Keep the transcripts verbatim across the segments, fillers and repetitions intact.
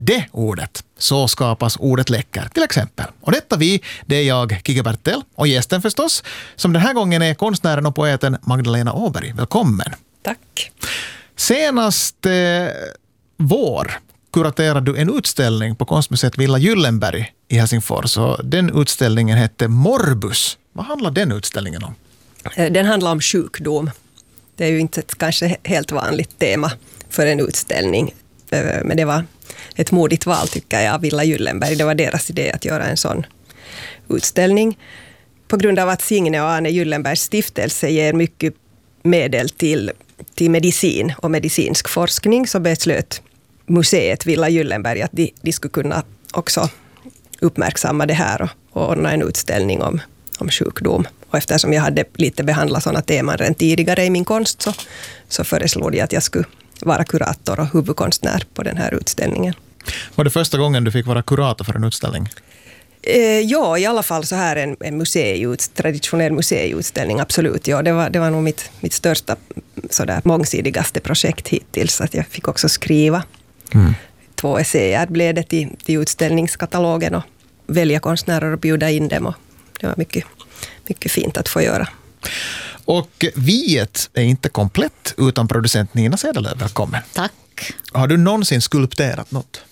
det ordet, så skapas ordet läcker, till exempel. Och detta vi, det är jag, Kike Bertel, och gästen förstås, som den här gången är konstnären och poeten Magdalena Åberg. Välkommen. Tack. Senast eh, vår kuraterade du en utställning på konstmuseet Villa Gyllenberg i Helsingfors. Och den utställningen hette Morbus. Vad handlar den utställningen om? Den handlar om sjukdom. Det är ju inte ett kanske helt vanligt tema för en utställning. Men det var ett modigt val tycker jag av Villa Gyllenberg. Det var deras idé att göra en sån utställning. På grund av att Signe och Arne Gyllenbergs stiftelse ger mycket medel till, till medicin och medicinsk forskning, så beslöt museet Villa Gyllenberg att de, de skulle kunna också uppmärksamma det här och, och ordna en utställning om, om sjukdom. Och eftersom jag hade lite behandlat sådana teman redan tidigare i min konst, så, så föreslog jag att jag skulle vara kurator och huvudkonstnär på den här utställningen. Var det första gången du fick vara kurator för en utställning? Eh, ja, i alla fall så här en, en museiut, traditionell museiutställning, absolut. Ja, det var, det var nog mitt, mitt största sådär, mångsidigaste projekt hittills. Att jag fick också skriva. Mm. Två essäer blev det till, till utställningskatalogen och välja konstnärer och bjuda in dem. Och det var mycket, mycket fint att få göra. Och viet är inte komplett utan producent Nina Sedelöv. Välkommen. Tack. Har du någonsin skulpterat något?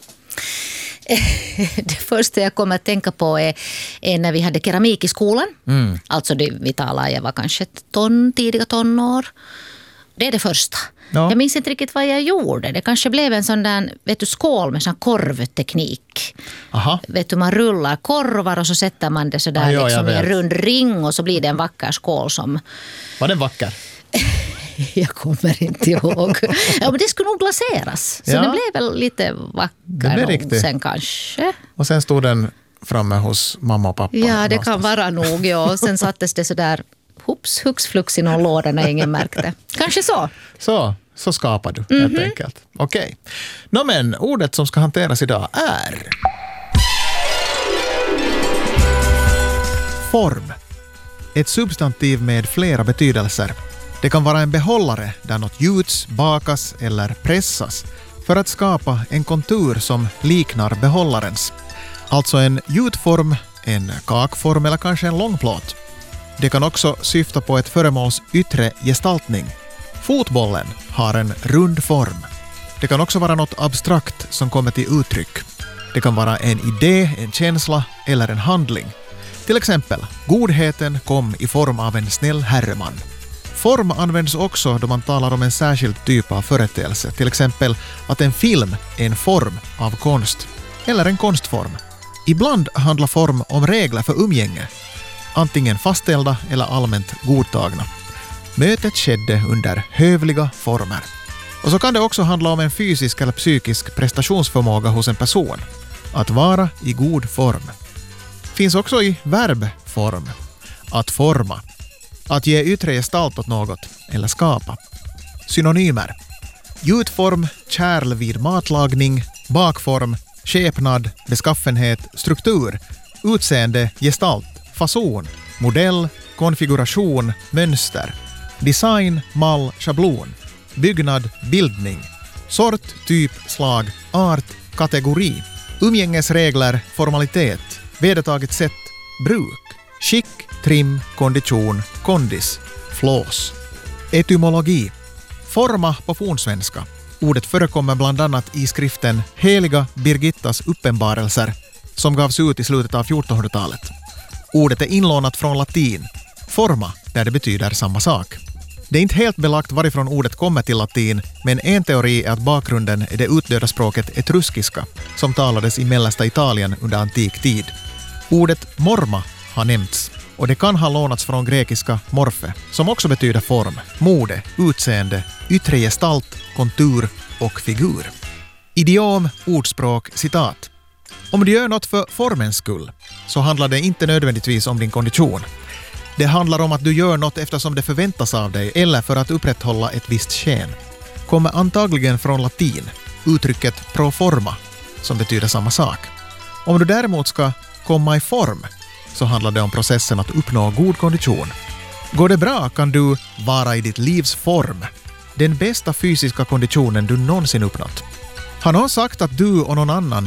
Det första jag kommer att tänka på är, är när vi hade keramik i skolan. Mm. Alltså det, vi talade, jag var kanske ett ton, tidiga tonår. Det är det första. Ja. Jag minns inte riktigt vad jag gjorde. Det kanske blev en sån där, vet du, skål med sån korvteknik. Aha. Vet du, man rullar korvar och så sätter man det så där ah, ja, liksom i en rund ring och så blir det en vacker skål som... Var den vacker? Jag kommer inte ihåg. Ja, men det skulle nog glaseras. Så ja. Det blev väl lite vacker sen kanske. Och sen stod den framme hos mamma och pappa. Ja, det någonstans. Kan vara nog. Ja. Och sen sattes det så där hoops, hux flux i någon låda när ingen märkte. Kanske så. Så, så skapar du helt mm-hmm. enkelt. Okej. Okay. Nå men, ordet som ska hanteras idag är... Form. Ett substantiv med flera betydelser. Det kan vara en behållare där något gjuts, bakas eller pressas för att skapa en kontur som liknar behållarens. Alltså en gjutform, en kakform eller kanske en långplåt. Det kan också syfta på ett föremåls yttre gestaltning. Fotbollen har en rund form. Det kan också vara något abstrakt som kommer till uttryck. Det kan vara en idé, en känsla eller en handling. Till exempel, godheten kom i form av en snäll herreman. Form används också då man talar om en särskild typ av företeelse. Till exempel att en film är en form av konst. Eller en konstform. Ibland handlar form om regler för umgänge. Antingen fastställda eller allmänt godtagna. Mötet skedde under hövliga former. Och så kan det också handla om en fysisk eller psykisk prestationsförmåga hos en person. Att vara i god form. Finns också i verbform. Att forma. Att ge yttre gestalt åt något eller skapa. Synonymer. Gjutform, kärl vid matlagning, bakform, skepnad, beskaffenhet, struktur, utseende, gestalt, fason, modell, konfiguration, mönster, design, mall, schablon, byggnad, bildning, sort, typ, slag, art, kategori, umgängesregler, formalitet, vedertaget sätt, bruk, skick, trim, kondition, kondis, flås. Etymologi. Forma på fornsvenska. Ordet förekommer bland annat i skriften Heliga Birgittas uppenbarelser som gavs ut i slutet av fjortonhundratalet. Ordet är inlånat från latin. Forma, där det betyder samma sak. Det är inte helt belagt varifrån ordet kommer till latin, men en teori är att bakgrunden är det utdöda språket etruskiska som talades i mellersta Italien under antik tid. Ordet morma har nämnts. Och det kan ha lånats från grekiska morfe, som också betyder form, mode, utseende, yttre gestalt, kontur och figur. Idiom, ordspråk, citat. Om du gör något för formens skull så handlar det inte nödvändigtvis om din kondition. Det handlar om att du gör något eftersom det förväntas av dig eller för att upprätthålla ett visst sken. Kommer antagligen från latin, uttrycket pro forma, som betyder samma sak. Om du däremot ska komma i form så handlar det om processen att uppnå god kondition. Går det bra kan du vara i ditt livs form, den bästa fysiska konditionen du någonsin uppnått. Har någon sagt att du och någon annan